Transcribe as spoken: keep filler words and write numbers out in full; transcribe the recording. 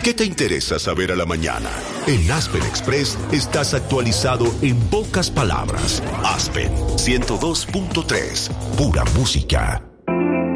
¿Qué te interesa saber a la mañana? En Aspen Express estás actualizado en pocas palabras. Aspen ciento dos punto tres, pura música.